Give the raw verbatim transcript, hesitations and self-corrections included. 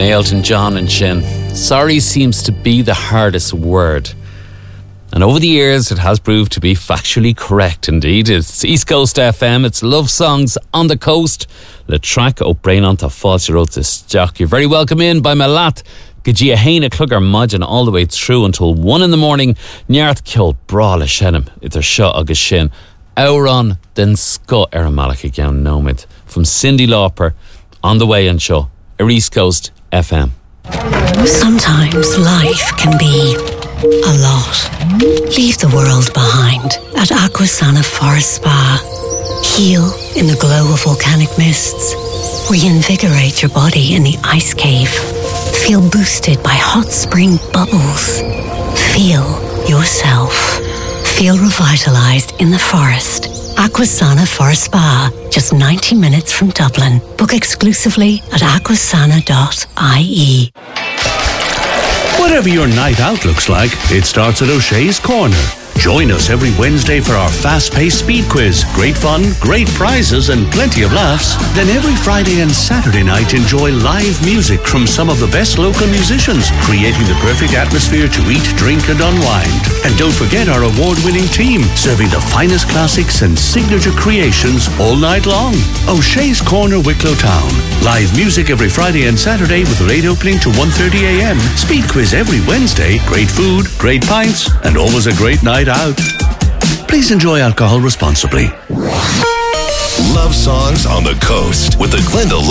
Elton John and Shin. Sorry seems to be the hardest word. And over the years, it has proved to be factually correct indeed. It's East Coast F M, it's Love Songs on the Coast. Le track o brain on to false wrote this jock. You're very welcome in by my lat. Gajia Haina Clugger Mudgeon all the way through until one in the morning. Nyart killed Brawla Shenham. It's a shot August Shin. Auron then Scott Eramalak again nomad. From Cindy Lauper on the way and show. East Coast F M. Sometimes life can be a lot. Leave the world behind at Aquasana Forest Spa. Heal in the glow of volcanic mists. Reinvigorate your body in the ice cave. Feel boosted by hot spring bubbles. Feel yourself. Feel revitalized in the forest. Aquasana Forest Spa, just ninety minutes from Dublin. Book exclusively at aquasana dot I E. Whatever your night out looks like, it starts at O'Shea's Corner. Join us every Wednesday for our fast-paced speed quiz. Great fun, great prizes and plenty of laughs. Then every Friday and Saturday night, enjoy live music from some of the best local musicians, creating the perfect atmosphere to eat, drink and unwind. And don't forget our award-winning team, serving the finest classics and signature creations all night long. O'Shea's Corner, Wicklow Town. Live music every Friday and Saturday with rate opening to one thirty a.m. Speed quiz every Wednesday. Great food, great pints and always a great night out. Please enjoy alcohol responsibly. Love Songs on the Coast with the Glenda